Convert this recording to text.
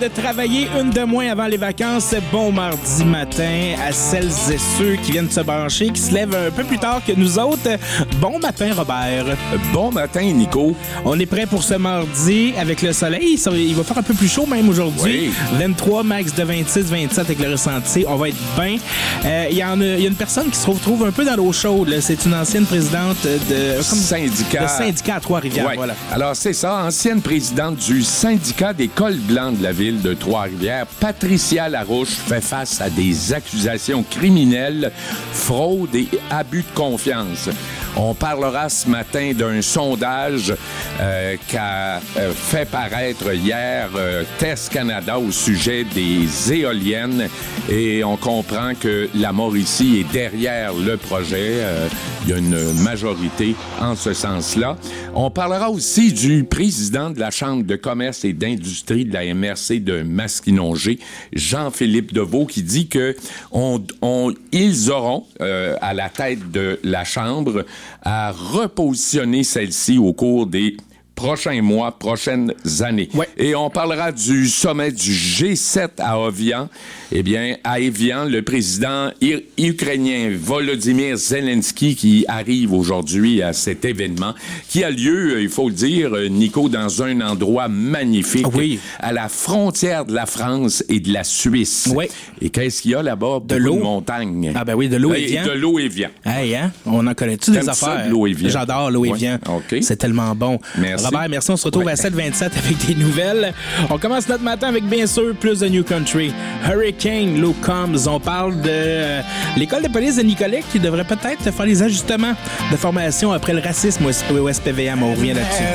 de travailler une de moins avant les vacances. Bon mardi matin à celles et ceux qui viennent se brancher, qui se lèvent un peu plus tard que nous autres. Bon matin, Robert. Bon matin, Nico. On est prêt pour ce mardi avec le soleil. Il va faire un peu plus chaud même aujourd'hui. Oui. 23, max de 26, 27 avec le ressenti. On va être bien. Il y a une personne qui se retrouve un peu dans l'eau chaude. Là. C'est une ancienne présidente de syndicat à Trois-Rivières. Ouais. Voilà. Alors, c'est ça, ancienne présidente du syndicat des cols blancs de la ville de Trois-Rivières, Patricia Larouche, fait face à des accusations criminelles, fraude et abus de confiance. On parlera ce matin d'un sondage qu'a fait paraître hier Test Canada au sujet des éoliennes et on comprend que la Mauricie est derrière le projet. Il y a une majorité en ce sens-là. On parlera aussi du président de la Chambre de commerce et d'industrie de la MRC de Masquinongé, Jean-Philippe Deveau, qui dit que ils auront à la tête de la Chambre à repositionner celle-ci au cours des prochains mois, prochaines années. Ouais. Et on parlera du sommet du G7 à Evian. Eh bien, à Evian, le président ukrainien Volodymyr Zelensky qui arrive aujourd'hui à cet événement qui a lieu, il faut le dire, Nico, dans un endroit magnifique, oui, à la frontière de la France et de la Suisse. Oui. Et qu'est-ce qu'il y a là-bas? De l'eau. De montagnes. Ah ben oui, de l'eau Evian. De l'eau Evian. Hey, hein? On en connaît-tu des affaires? Ça, de l'eau Evian? J'adore l'eau Evian. Ouais. OK. C'est tellement bon. Merci. Robert, merci. On se retrouve à 7h27 avec des nouvelles. On commence notre matin avec, bien sûr, plus de New Country. Hurricane Luke Combs. On parle de l'école de police de Nicolet qui devrait peut-être faire les ajustements de formation après le racisme au SPVM. On revient là-dessus.